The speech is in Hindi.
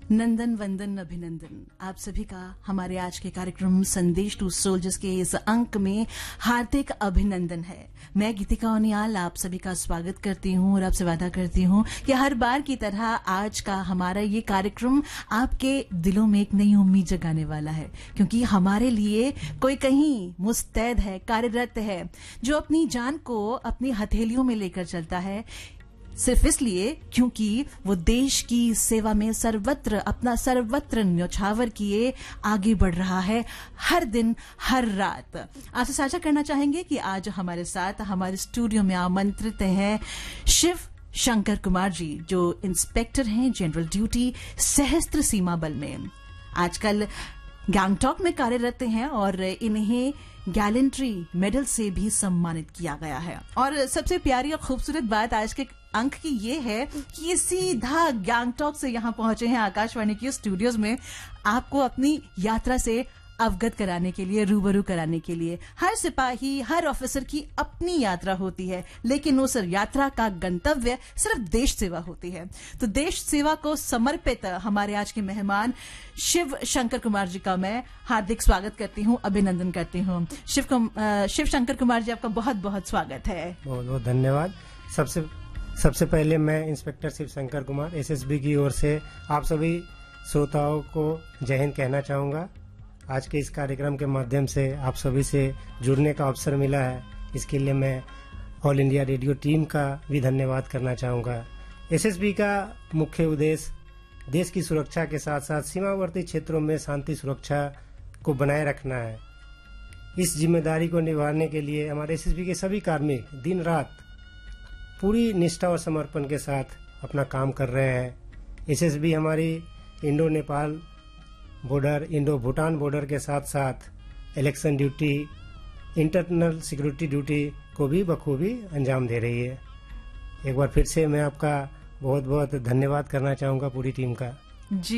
नंदन वंदन अभिनंदन आप सभी का हमारे आज के कार्यक्रम संदेश टू सोल्जर्स के इस अंक में हार्दिक अभिनंदन है। मैं गीतिका ओनियाल आप सभी का स्वागत करती हूं और आपसे वादा करती हूं कि हर बार की तरह आज का हमारा ये कार्यक्रम आपके दिलों में एक नई उम्मीद जगाने वाला है, क्योंकि हमारे लिए कोई कहीं मुस्तैद है, कार्यरत है, जो अपनी जान को अपनी हथेलियों में लेकर चलता है, सिर्फ इसलिए क्योंकि वो देश की सेवा में सर्वत्र न्यौछावर किए आगे बढ़ रहा है हर दिन हर रात। आपसे साझा करना चाहेंगे कि आज हमारे साथ हमारे स्टूडियो में आमंत्रित हैं शिव शंकर कुमार जी, जो इंस्पेक्टर हैं जनरल ड्यूटी सशस्त्र सीमा बल में। आजकल गैंगटॉक में कार्यरत हैं और इन्हें गैलेंट्री मेडल से भी सम्मानित किया गया है। और सबसे प्यारी और खूबसूरत बात आज के अंक की ये है कि ये सीधा गैंगटॉक से यहाँ पहुंचे हैं आकाशवाणी के स्टूडियोज में आपको अपनी यात्रा से अवगत कराने के लिए, रूबरू कराने के लिए। हर सिपाही, हर ऑफिसर की अपनी यात्रा होती है, लेकिन उस यात्रा का गंतव्य सिर्फ देश सेवा होती है। तो देश सेवा को समर्पित हमारे आज के मेहमान शिव शंकर कुमार जी का मैं हार्दिक स्वागत करती हूँ, अभिनंदन करती हूँ। शिव शंकर कुमार जी, आपका बहुत बहुत स्वागत है। बहुत बहुत धन्यवाद। सबसे पहले मैं इंस्पेक्टर शिव शंकर कुमार एसएसबी की ओर से आप सभी श्रोताओं को जय हिंद कहना चाहूँगा। आज के इस कार्यक्रम के माध्यम से आप सभी से जुड़ने का अवसर मिला है, इसके लिए मैं ऑल इंडिया रेडियो टीम का भी धन्यवाद करना चाहूँगा। एसएसबी का मुख्य उद्देश्य देश की सुरक्षा के साथ साथ सीमावर्ती क्षेत्रों में शांति सुरक्षा को बनाए रखना है। इस जिम्मेदारी को निभाने के लिए हमारे एसएसबी के सभी कार्मिक दिन रात पूरी निष्ठा और समर्पण के साथ अपना काम कर रहे हैं। एसएसबी हमारी Indo Nepal border, Indo Bhutan border के साथ साथ election duty, internal security duty को भी बखूबी अंजाम दे रही है। एक बार फिर से मैं आपका बहुत बहुत धन्यवाद करना चाहूँगा पूरी टीम का। जी